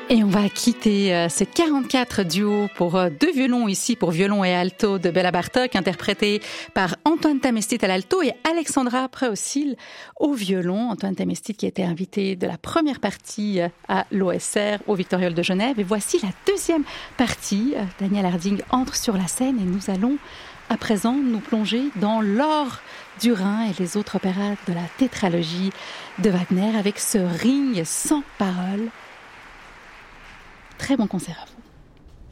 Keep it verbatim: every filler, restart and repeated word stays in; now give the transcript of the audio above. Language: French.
Et on va quitter euh, ces quarante-quatre duos pour euh, deux violons ici, pour violon et alto de Béla Bartók, interprété par Antoine Tamestit à l'alto et Alexandra Preosil au violon. Antoine Tamestit qui était invité de la première partie euh, à l'O S R, au Victoriol de Genève. Et voici la deuxième partie. Euh, Daniel Harding entre sur la scène et nous allons à présent nous plonger dans l'or du Rhin et les autres opéras de la tétralogie de Wagner avec ce Ring sans parole. Très bon concert à vous.